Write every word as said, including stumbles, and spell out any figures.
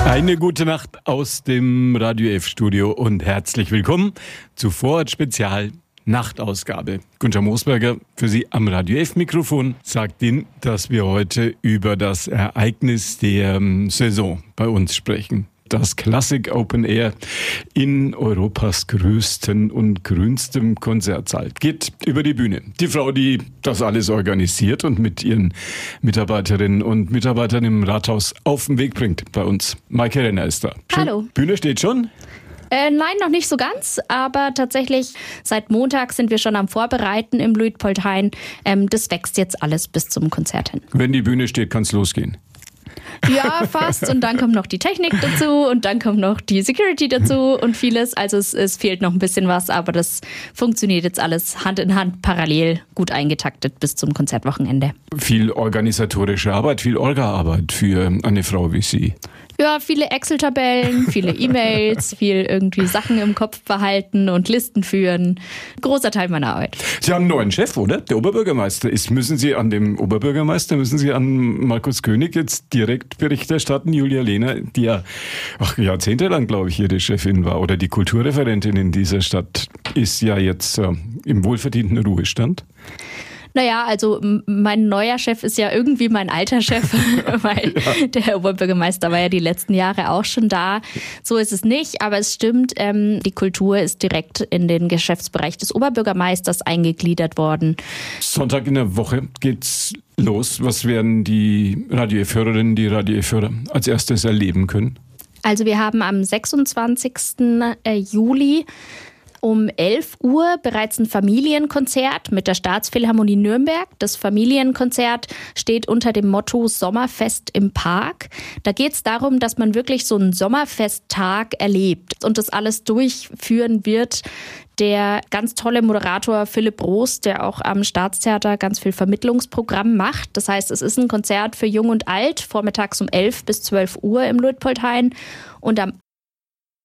Eine gute Nacht aus dem Radio F Studio und herzlich willkommen zu Vorort Spezial Nachtausgabe. Günther Moosberger für Sie am Radio F Mikrofon sagt Ihnen, dass wir heute über das Ereignis der Saison bei uns sprechen. Das Classic Open Air in Europas größten und grünstem Konzertsaal geht über die Bühne. Die Frau, die das alles organisiert und mit ihren Mitarbeiterinnen und Mitarbeitern im Rathaus auf den Weg bringt bei uns. Maike Renner ist da. Schön. Hallo. Bühne steht schon? Äh, nein, noch nicht so ganz, aber tatsächlich seit Montag sind wir schon am Vorbereiten im Luitpoldhain. Ähm, das wächst jetzt alles bis zum Konzert hin. Wenn die Bühne steht, kann es losgehen. Ja, fast. Und dann kommt noch die Technik dazu und dann kommt noch die Security dazu und vieles. Also es, es fehlt noch ein bisschen was, aber das funktioniert jetzt alles Hand in Hand, parallel, gut eingetaktet bis zum Konzertwochenende. Viel organisatorische Arbeit, viel Orga-Arbeit für eine Frau wie Sie. Ja, viele Excel-Tabellen, viele E-Mails, viel irgendwie Sachen im Kopf behalten und Listen führen. Großer Teil meiner Arbeit. Sie haben einen neuen Chef, oder? Der Oberbürgermeister ist. Müssen Sie an dem Oberbürgermeister, müssen Sie an Markus König jetzt direkt Bericht erstatten? Julia Lehner, die ja ach, jahrzehntelang, glaube ich, Ihre Chefin war oder die Kulturreferentin in dieser Stadt, ist ja jetzt äh, im wohlverdienten Ruhestand. Naja, also mein neuer Chef ist ja irgendwie mein alter Chef, weil ja. Der Oberbürgermeister war ja die letzten Jahre auch schon da. So ist es nicht, aber es stimmt, ähm, die Kultur ist direkt in den Geschäftsbereich des Oberbürgermeisters eingegliedert worden. Sonntag in der Woche geht's los. Was werden die Radio F-Hörerinnen, die Radio F-Hörer als erstes erleben können? Also wir haben am sechsundzwanzigsten Juli um elf Uhr bereits ein Familienkonzert mit der Staatsphilharmonie Nürnberg. Das Familienkonzert steht unter dem Motto Sommerfest im Park. Da geht es darum, dass man wirklich so einen Sommerfesttag erlebt und das alles durchführen wird. Der ganz tolle Moderator Philipp Roos, der auch am Staatstheater ganz viel Vermittlungsprogramm macht. Das heißt, es ist ein Konzert für Jung und Alt, vormittags um elf bis zwölf Uhr im Luitpoldhain. Und am